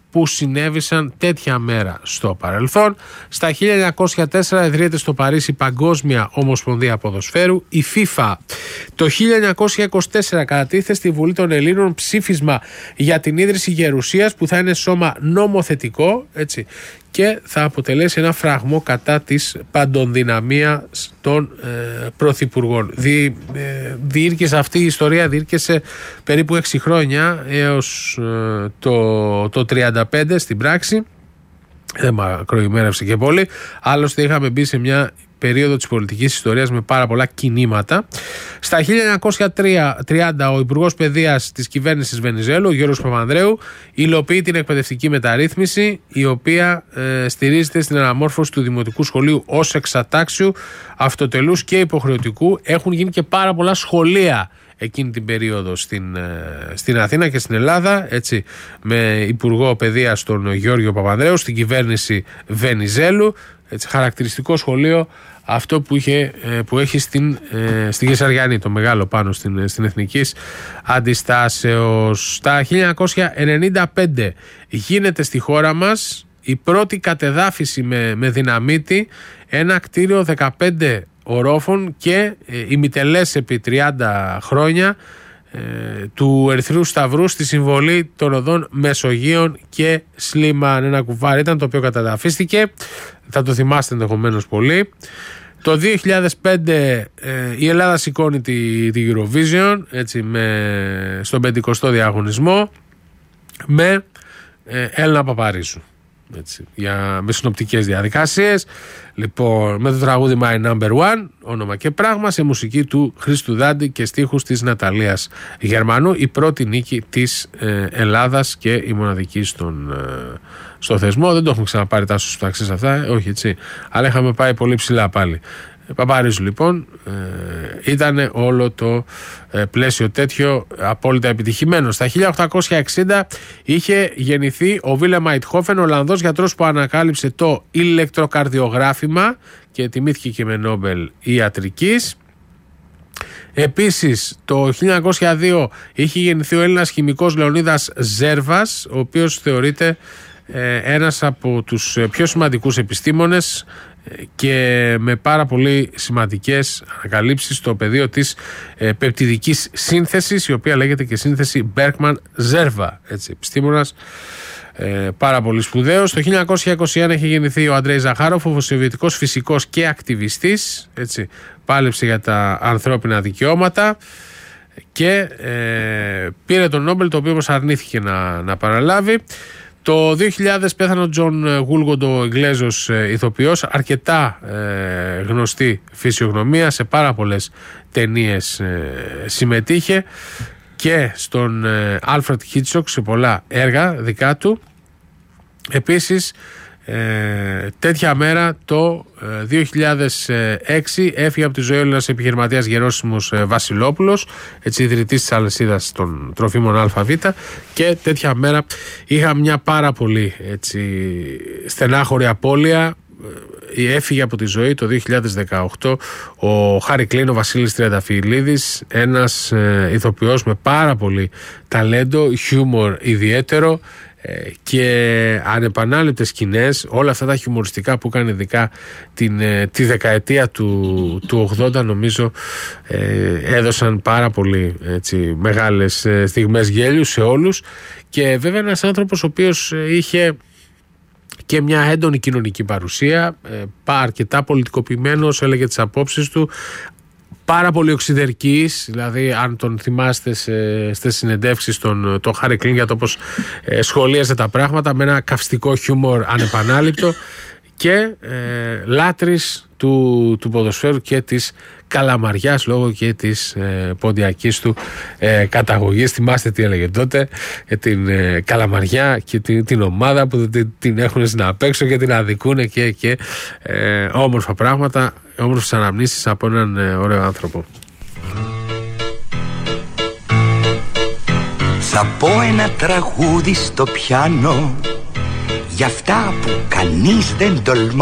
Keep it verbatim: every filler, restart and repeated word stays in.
που συνέβησαν τέτοια μέρα στο παρελθόν. Στα χίλια εννιακόσια τέσσερα ιδρύεται στο Παρίσι η Παγκόσμια Ομοσπονδία Ποδοσφαίρου, η FIFA. Το χίλια εννιακόσια είκοσι τέσσερα κατατίθεται στη Βουλή των Ελλήνων ψήφισμα για την ίδρυση γερουσίας, που θα είναι σώμα νομοθετικό, έτσι, και θα αποτελέσει ένα φραγμό κατά της παντοδυναμίας των ε, πρωθυπουργών. Δι, ε, διήρκησε αυτή η ιστορία, διήρκησε περίπου έξι χρόνια έως ε, το, το τριάντα πέντε στην πράξη. Δεν μακροημέρευσε και πολύ. Άλλωστε είχαμε μπει σε μια περίοδο της πολιτικής ιστορίας με πάρα πολλά κινήματα. Στα χίλια εννιακόσια τριάντα ο Υπουργός Παιδείας της κυβέρνησης Βενιζέλου, ο Γιώργος Παπανδρέου, υλοποιεί την εκπαιδευτική μεταρρύθμιση, η οποία ε, στηρίζεται στην αναμόρφωση του Δημοτικού Σχολείου ως εξατάξιου, αυτοτελούς και υποχρεωτικού. Έχουν γίνει και πάρα πολλά σχολεία εκείνη την περίοδο στην, στην Αθήνα και στην Ελλάδα, έτσι, με Υπουργό Παιδείας τον Γιώργο Παπανδρέου, στην κυβέρνηση Βενιζέλου. Έτσι, χαρακτηριστικό σχολείο αυτό που, είχε, που έχει στην, στην Κεσαριανή, το μεγάλο πάνω στην, στην Εθνικής Αντιστάσεως. Στα χίλια εννιακόσια ενενήντα πέντε γίνεται στη χώρα μας η πρώτη κατεδάφιση με, με δυναμίτη, ένα κτίριο δεκαπέντε ορόφων και ε, ημιτελές επί τριάντα χρόνια ε, του Ερυθρού Σταυρού στη συμβολή των οδών Μεσογείων και Σλίμαν. Ένα κουβάρι ήταν το οποίο καταδαφίστηκε, θα το θυμάστε ενδεχομένως πολύ. Το δύο χιλιάδες πέντε ε, η Ελλάδα σηκώνει τη, τη Eurovision, έτσι, με, στον πενηκοστό διαγωνισμό με ε, Έλληνα Παπαρίζου. Έτσι, για, με συνοπτικές διαδικασίες. Λοιπόν, με το τραγούδι My Number One, όνομα και πράγμα, σε μουσική του Χρήστου Δάντη και στίχους της Ναταλίας Γερμανού, η πρώτη νίκη της ε, Ελλάδας και η μοναδική στον, ε, στο θεσμό. Δεν το έχουμε ξαναπάρει τάσο στους ταξίες αυτά, ε, όχι έτσι, αλλά είχαμε πάει πολύ ψηλά πάλι. Παπαρίζου λοιπόν, ε, ήταν όλο το ε, πλαίσιο τέτοιο απόλυτα επιτυχημένο. Στα χίλια οκτακόσια εξήντα είχε γεννηθεί ο Βίλεμ Αιτχόφεν, Ολλανδός γιατρός που ανακάλυψε το ηλεκτροκαρδιογράφημα και τιμήθηκε και με Νόμπελ ιατρικής. Επίσης το χίλια εννιακόσια δύο είχε γεννηθεί ο Έλληνας χημικός Λεωνίδας Ζέρβας, ο οποίος θεωρείται ε, ένας από τους πιο σημαντικούς επιστήμονες και με πάρα πολύ σημαντικές ανακαλύψεις στο πεδίο της ε, πεπτιδικής σύνθεσης, η οποία λέγεται και σύνθεση Μπέρκμαν-Ζέρβα, έτσι, επιστήμονας ε, πάρα πολύ σπουδαίος. Το χίλια εννιακόσια είκοσι ένα είχε γεννηθεί ο Αντρέι Ζαχάροφ, ο σοβιετικός φυσικός και ακτιβιστής, έτσι, πάλεψε για τα ανθρώπινα δικαιώματα και ε, πήρε τον Νόμπελ, το οποίο όμως αρνήθηκε να, να παραλάβει. Το δύο χιλιάδες πέθανε ο Τζον Γούλγοντ, ο Ιγκλέζος ηθοποιός, αρκετά ε, γνωστή φυσιογνωμία, σε πάρα πολλές ταινίες ε, συμμετείχε και στον ε, Άλφρεντ Χίτσοκ σε πολλά έργα δικά του. Επίσης ε, τέτοια μέρα το ε, δύο χιλιάδες έξι έφυγε από τη ζωή ο Έλληνας επιχειρηματίας Γερόσιμος ε, Βασιλόπουλος, έτσι, ιδρυτής της αλυσίδας των τροφίμων ΑΒ, και τέτοια μέρα είχα μια πάρα πολύ, έτσι, στενάχωρη απώλεια. Ε, έφυγε από τη ζωή το δύο χιλιάδες δεκαοκτώ ο Χάρη Κλίν, ο Βασίλης Τριανταφυλλίδης, ένας ε, ηθοποιός με πάρα πολύ ταλέντο, χιούμορ ιδιαίτερο και ανεπανάληπτες σκηνές. Όλα αυτά τα χιουμοριστικά που έκανε ειδικά την, τη δεκαετία του, του ογδόντα, νομίζω ε, έδωσαν πάρα πολύ, έτσι, μεγάλες στιγμές γέλιου σε όλους. Και βέβαια ένας άνθρωπος ο οποίος είχε και μια έντονη κοινωνική παρουσία, ε, αρκετά πολιτικοποιημένος, έλεγε τις απόψεις του, πάρα πολύ οξυδερκής, δηλαδή αν τον θυμάστε σε, στις συνεντεύξεις τον, τον Χάρη Κλίν για το πως ε, σχολίαζε τα πράγματα, με ένα καυστικό χιούμορ ανεπανάληπτο, και ε, λάτρης του, του ποδοσφαίρου και της Καλαμαριάς, λόγω και της ε, ποντιακής του ε, καταγωγής. Θυμάστε τι έλεγε τότε για την ε, Καλαμαριά και την, την ομάδα που την, την έχουν στην απέξω και την αδικούνε και, και ε, όμορφα πράγματα, όμορφες αναμνήσεις από έναν ε, ωραίο άνθρωπο. Θα πω ένα τραγούδι στο πιάνο για αυτά που κανείς δεν τολμά